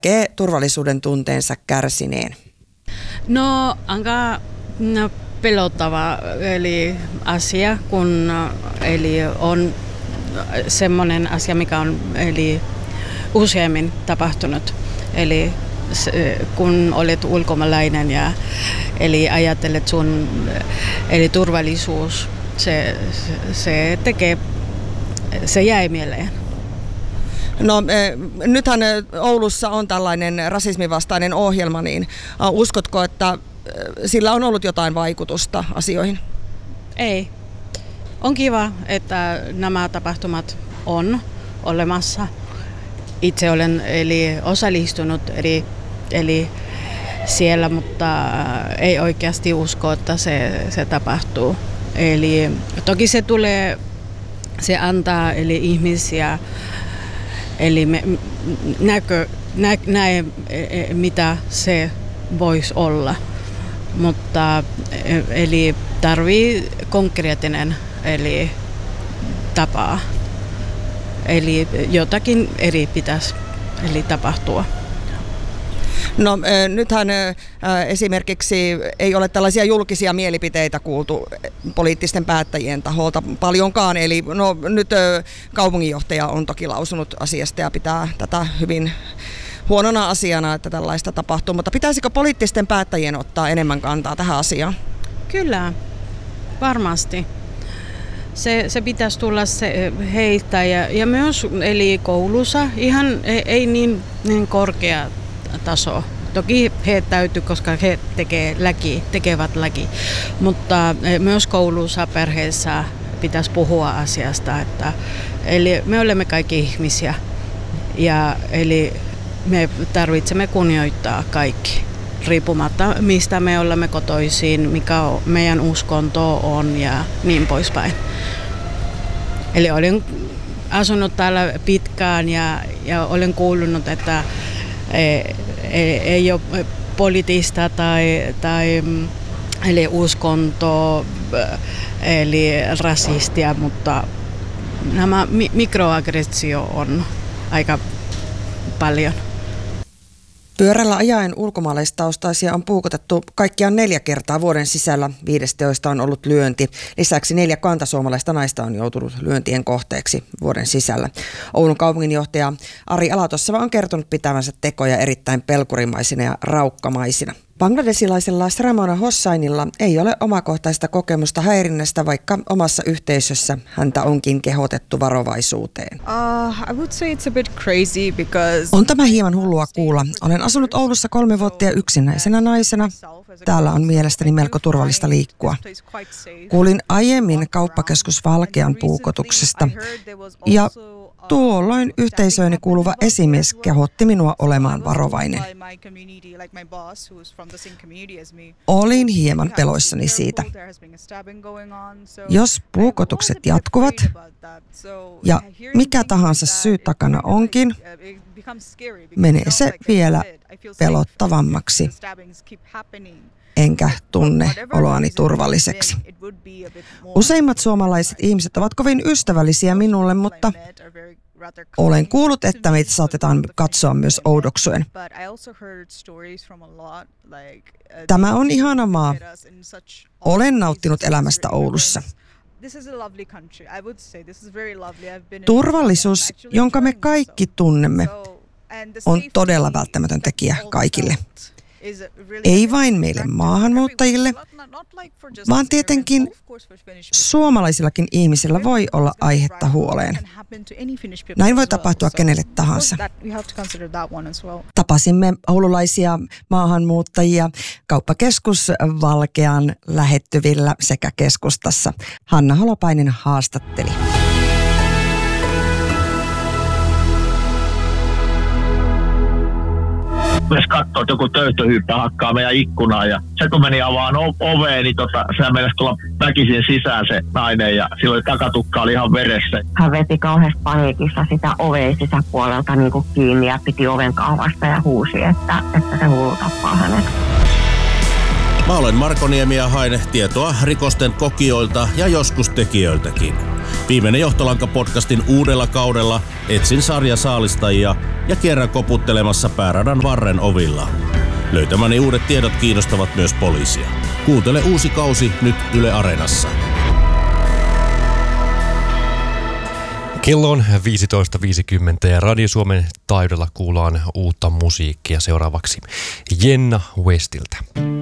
kokee turvallisuuden tunteensa kärsineen? No, aika pelottava eli asia, kun eli on semmoinen asia, mikä on eli useammin tapahtunut. Eli kun olet ulkomaalainen ja eli ajattelet sun eli turvallisuus, se tekee, se jäi mieleen. No nythän Oulussa on tällainen rasismivastainen ohjelma, niin uskotko, että sillä on ollut jotain vaikutusta asioihin? Ei. On kiva, että nämä tapahtumat on olemassa. Itse olen eli osallistunut eli siellä, mutta ei oikeasti usko, että se tapahtuu. Eli toki se antaa eli ihmisiä, eli näe mitä se voisi olla, mutta eli tarvii konkreettinen eli tapaa. Eli jotakin eri pitäisi eli tapahtua. No nythän esimerkiksi ei ole tällaisia julkisia mielipiteitä kuultu poliittisten päättäjien taholta paljonkaan. Eli no, nyt kaupunginjohtaja on toki lausunut asiasta ja pitää tätä hyvin huonona asiana, että tällaista tapahtuu. Mutta pitäisikö poliittisten päättäjien ottaa enemmän kantaa tähän asiaan? Kyllä, varmasti. Se pitäisi tulla heiltä ja myös eli koulussa ihan ei niin korkea taso. Toki he täytyy, koska he tekevät laki, mutta myös koulussa, perheessä pitäisi puhua asiasta, että eli me olemme kaikki ihmisiä ja eli me tarvitsemme kunnioittaa kaikki, riippumatta mistä me olemme kotoisin, mikä meidän uskonto on ja niin poispäin. Eli olen asunut täällä pitkään ja olen kuullut, että ei ole poliittista tai eli uskonto, eli rasistia, mutta nämä mikroaggressio on aika paljon. Pyörällä ajaen ulkomaalaistaustaisia on puukotettu kaikkiaan 4 kertaa vuoden sisällä. 5 teoista on ollut lyönti. Lisäksi 4 kantasuomalaista naista on joutunut lyöntien kohteeksi vuoden sisällä. Oulun kaupunginjohtaja Ari Alatossava on kertonut pitävänsä tekoja erittäin pelkurimaisina ja raukkamaisina. Bangladesilaisella Sramona Hossainilla ei ole omakohtaista kokemusta häirinnästä, vaikka omassa yhteisössä häntä onkin kehotettu varovaisuuteen. I would say it's a bit crazy because on tämä hieman hullua kuulla. Olen asunut Oulussa 3 vuotta ja yksinäisenä naisena. Täällä on mielestäni melko turvallista liikkua. Kuulin aiemmin kauppakeskus Valkean puukotuksesta ja tuolloin yhteisööni kuuluva esimies kehotti minua olemaan varovainen. Olin hieman peloissani siitä. Jos puukotukset jatkuvat ja mikä tahansa syy takana onkin, menee se vielä pelottavammaksi. Enkä tunne oloani turvalliseksi. Useimmat suomalaiset ihmiset ovat kovin ystävällisiä minulle, mutta olen kuullut, että meitä saatetaan katsoa myös oudoksuen. Tämä on ihana maa. Olen nauttinut elämästä Oulussa. Turvallisuus, jonka me kaikki tunnemme, on todella välttämätön tekijä kaikille. Ei vain meille maahanmuuttajille, vaan tietenkin suomalaisillakin ihmisillä voi olla aihetta huoleen. Näin voi tapahtua kenelle tahansa. Tapasimme oululaisia maahanmuuttajia kauppakeskus Valkean lähettyvillä sekä keskustassa. Hanna Holopainen haastatteli. Myös katsoo, että joku töyhtöhyyppä hakkaa meidän ikkunaa ja se kun meni avaan oveen, niin sehän meinasi tulla väkisin sisään se nainen ja silloin takatukka oli ihan veressä. Hän veti kauheasti paniikissa sitä oveen sisäpuolelta niin kuin kiinni ja piti oven kahvasta ja huusi, että se hullu tappaa hänet. Mä olen Marko Niemi ja haen tietoa rikosten kokijoilta ja joskus tekijöiltäkin. Viimeinen Johtolanka-podcastin uudella kaudella etsin sarjasaalistajia ja kierrän koputtelemassa pääradan varren ovilla. Löytämäni uudet tiedot kiinnostavat myös poliisia. Kuuntele uusi kausi nyt Yle Areenassa. Kello on 15.50 ja Radio Suomen taajuudella kuullaan uutta musiikkia seuraavaksi Jenna Westiltä.